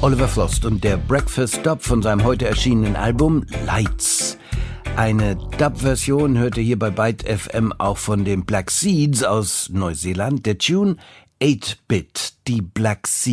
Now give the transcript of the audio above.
Oliver Frost und der Breakfast Dub von seinem heute erschienenen Album Lights. Eine Dub-Version hört ihr hier bei Byte FM auch von den Black Seeds aus Neuseeland. Der Tune 8-Bit, die Black Seeds.